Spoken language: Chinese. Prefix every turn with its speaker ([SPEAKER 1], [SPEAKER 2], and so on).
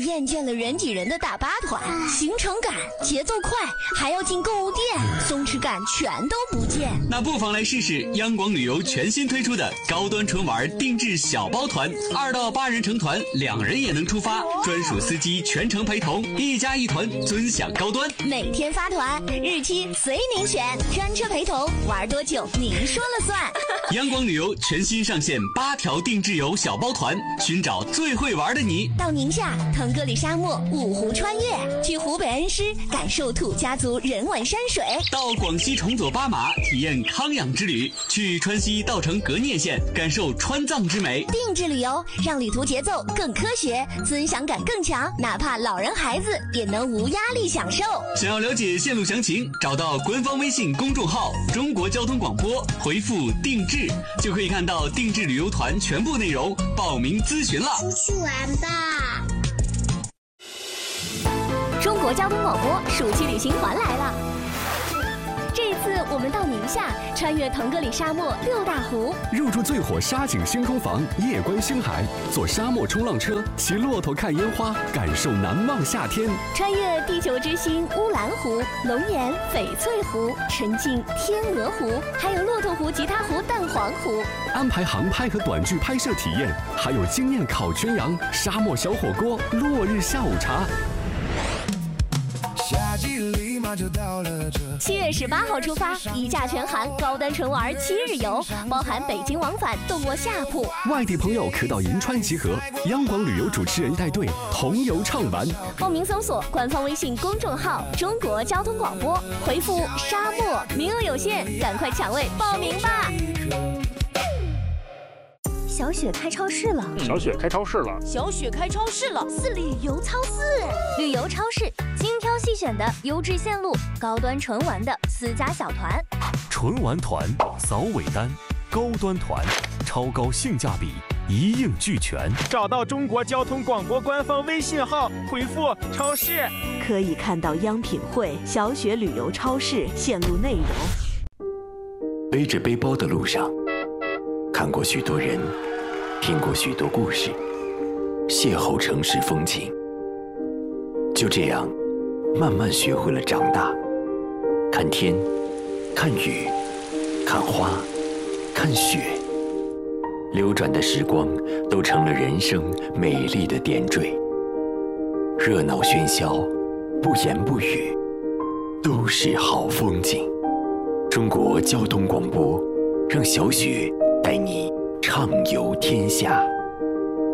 [SPEAKER 1] 厌倦了人挤人的大巴团，行程赶，节奏快，还要进购物店，松弛感全都不见。
[SPEAKER 2] 那不妨来试试央广旅游全新推出的高端纯玩定制小包团，2到8人成团，2人也能出发，专属司机全程陪同，1家1团，尊享高端。
[SPEAKER 1] 每天发团，日期随您选，专车陪同，玩多久您说了算。
[SPEAKER 2] 央广旅游全新上线8条定制游小包团，寻找最会玩的你。
[SPEAKER 1] 到宁夏腾格里沙漠5湖穿越，去湖北恩施感受土家族人文山水，
[SPEAKER 2] 到广西崇左巴马体验康养之旅，去川西稻城格聂县感受川藏之美。
[SPEAKER 1] 定制旅游让旅途节奏更科学，尊享感更强，哪怕老人孩子也能无压力享受。
[SPEAKER 2] 想要了解线路详情，找到官方微信公众号中国交通广播，回复定制就可以看到定制旅游团全部内容，报名咨询了。
[SPEAKER 3] 出去玩吧。
[SPEAKER 1] 中国交通广播暑期旅行团来了。这次我们到宁夏，穿越腾格里沙漠6大湖，
[SPEAKER 4] 入住最火沙景星空房，夜观星海，坐沙漠冲浪车，骑骆驼看烟花，感受难忘夏天。
[SPEAKER 1] 穿越地球之星乌兰湖、龙岩翡翠湖，沉浸天鹅湖，还有骆驼湖、吉他湖、蛋黄湖。
[SPEAKER 4] 安排航拍和短剧拍摄体验，还有惊艳烤全羊、沙漠小火锅、落日下午茶。
[SPEAKER 1] 7月18号出发，一价全含高端纯玩7日游，包含北京往返动卧下铺。
[SPEAKER 4] 外地朋友可到银川集合，央广旅游主持人带队同游畅玩。
[SPEAKER 1] 报名搜索官方微信公众号中国交通广播，回复沙漠，名额有限，赶快抢位报名吧。小雪开超市了，
[SPEAKER 5] 小雪开超市了，
[SPEAKER 6] 小雪开超市了，
[SPEAKER 1] 是旅游超市。旅游超市，精挑细选的优质线路，高端纯玩的私家小团，
[SPEAKER 7] 纯玩团扫尾单，高端团超高性价比，一应俱全。
[SPEAKER 5] 找到中国交通广播官方微信号，回复超市，
[SPEAKER 8] 可以看到央品汇、小雪旅游超市线路内容。
[SPEAKER 9] 背着背包的路上，看过许多人，听过许多故事，邂逅城市风情。就这样，慢慢学会了长大，看天，看雨，看花，看雪。流转的时光都成了人生美丽的点缀。热闹喧嚣，不言不语，都是好风景。中国交通广播，让小雪带你畅游天下。